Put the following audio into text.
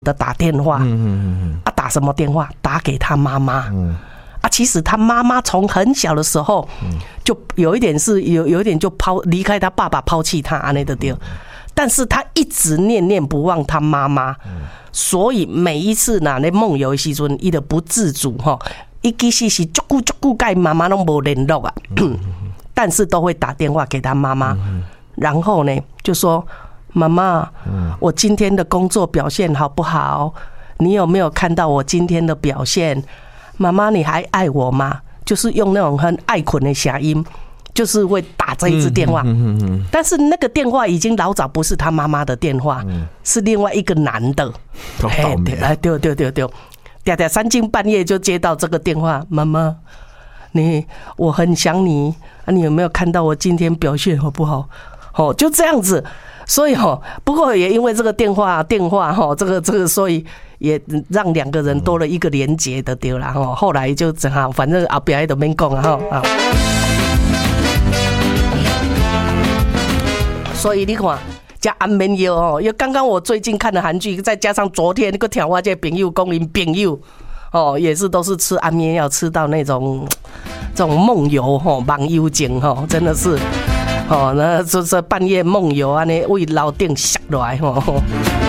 的打电话，打什么电话？打给他妈妈。其实他妈妈从很小的时候，就有一点就离开他爸爸，抛弃他安尼的对。但是他一直念念不忘他妈妈，所以每一次那梦游的时阵，他就不自主哈，他其实是足久跟妈妈都没联络啊，但是都会打电话给他妈妈，然后呢就说。妈妈，我今天的工作表现好不好？你有没有看到我今天的表现？妈妈，你还爱我吗？就是用那种很爱捆的声音，就是会打这一支电话。但是那个电话已经老早不是他妈妈的电话，是另外一个男的。对，三更半夜就接到这个电话，妈妈，我很想你，你有没有看到我今天表现好不好？就这样子。所以不过也因为这个电话这个，所以也让两个人多了一个连结的对啦后来就正好，反正后边都免讲啊所以你看，加安眠药因为刚刚我最近看的韩剧，再加上昨天那个听我这朋友讲，因朋友也是都是吃安眠药，吃到那种这种梦游梦游症真的是。那就是半夜梦游，安尼为楼顶摔落来。